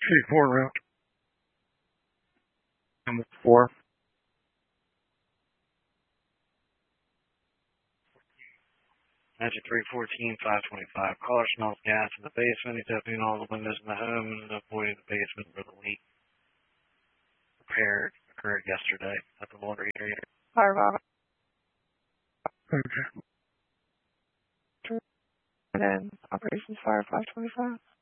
C4 route. Number 4. Magic 314, 525. Caller smells gas in the basement. He's opening all the windows in the home and avoiding the basement where the leak occurred yesterday at the water heater. Fire Bob. Okay. And then Operations Fire 525.